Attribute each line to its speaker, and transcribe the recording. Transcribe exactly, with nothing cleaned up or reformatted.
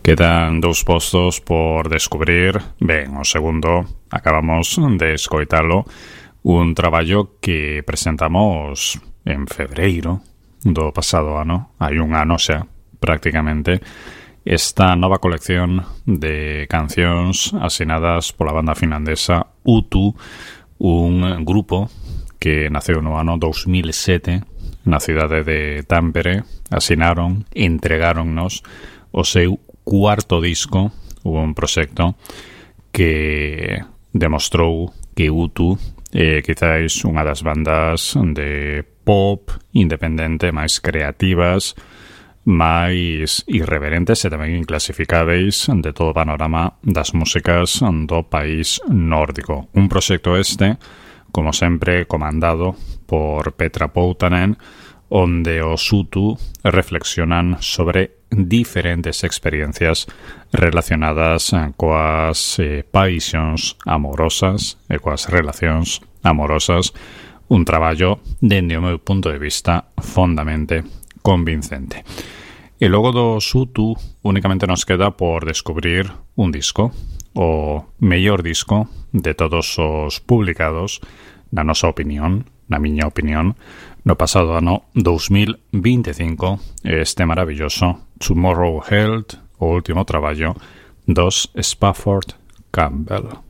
Speaker 1: Quedan dous postos por descubrir. Ben, o segundo acabamos de escoitalo, un traballo que presentamos en febreiro do pasado ano, hai un ano xa, prácticamente, esta nova colección de cancións asinadas pola banda finlandesa U two, un grupo que naceu no ano dos mil sete na cidade de Tampere. Asinaron, entregáronnos o seu cuarto disco, un proxecto que demostrou que U two é quizáis unha das bandas de pop independente máis creativas, máis irreverentes e tamén inclasificáveis de todo o panorama das músicas do país nórdico. Un proxecto este, como sempre, comandado por Petra Poutanen, onde os U two reflexionan sobre diferentes experiencias relacionadas coas eh, paixóns amorosas e coas relacións amorosas. Un traballo, dende o meu punto de vista, fondamente convincente. E logo do U two únicamente nos queda por descubrir un disco, o mellor disco de todos os publicados, na nosa opinión, na miña opinión, no pasado ano dos mil veinticinco, este maravilloso Tomorrow Held, o último traballo dos Spafford Campbell.